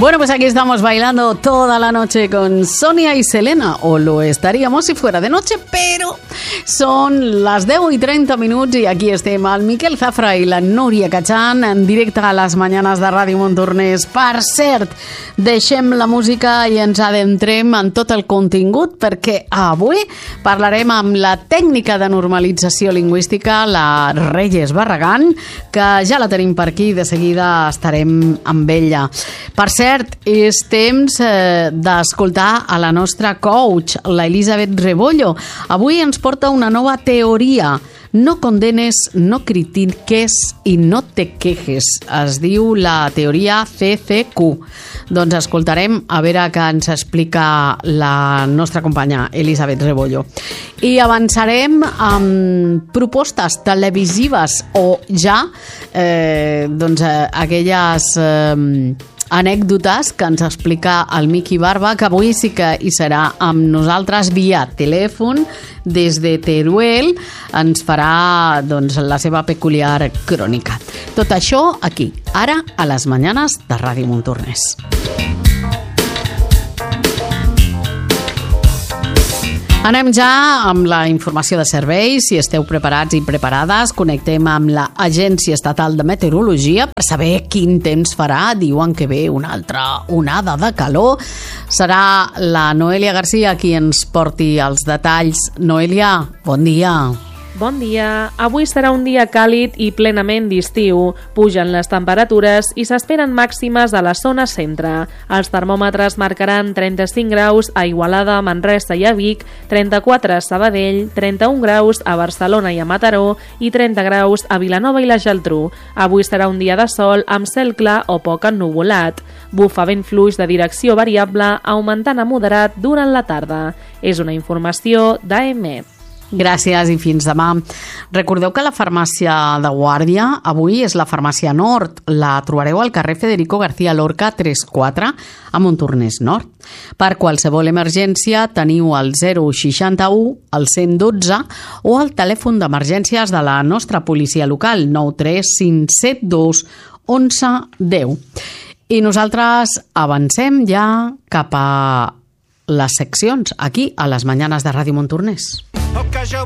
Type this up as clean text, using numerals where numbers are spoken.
Bueno, pues aquí estamos bailando toda la noche con Sonia y Selena, o lo estaríamos si fuera de noche, però són les 10:30 i aquí estem el Miquel Zafra i la Núria Cachan en directe a les Mañanes de Ràdio Montornès. Per cert, deixem la música i ens adentrem en tot el contingut perquè avui parlarem amb la tècnica de normalització lingüística, la Reyes Barragán, que ja la tenim per aquí, de seguida estarem amb ella. Per cert, és temps d'escoltar a la nostra coach, la Elisabet Rebollo. Avui ens porta una nova teoria. No condenes, no critiques i no te quejes. Es diu la teoria CCQ. Doncs escoltarem a veure què ens explica la nostra companya Elisabet Rebollo. I avançarem amb propostes televisives o ja aquelles anècdotes que ens explica el Miqui Barba, que avui sí que hi serà amb nosaltres via telèfon des de Teruel. Ens farà la seva peculiar crònica. Tot això aquí, ara, a les Mañanes de Ràdio Montornès. Anem ja amb la informació de serveis. Si esteu preparats i preparades, connectem amb l'Agència Estatal de Meteorologia per saber quin temps farà. Diuen que ve una altra onada de calor. Serà la Noelia Garcia qui ens porti els detalls. Noelia, bon dia. Bon dia. Avui serà un dia càlid i plenament d'estiu. Pugen les temperatures i s'esperen màximes a la zona centre. Els termòmetres marcaran 35 graus a Igualada, Manresa i a Vic, 34 a Sabadell, 31 graus a Barcelona i a Mataró i 30 graus a Vilanova i la Geltrú. Avui serà un dia de sol amb cel clar o poc ennuvolat. Bufa vent fluix de direcció variable, augmentant a moderat durant la tarda. És una informació d'AEMET. Gràcies i fins demà. Recordeu que la farmàcia de Guàrdia avui és la farmàcia Nord. La trobareu al carrer Federico García Lorca 34 a Montornès Nord. Per qualsevol emergència teniu el 061, el 112 o el telèfon d'emergències de la nostra policia local 93572 1110. I nosaltres avancem ja cap a les seccions aquí a les Mañanes de Ràdio Montornès.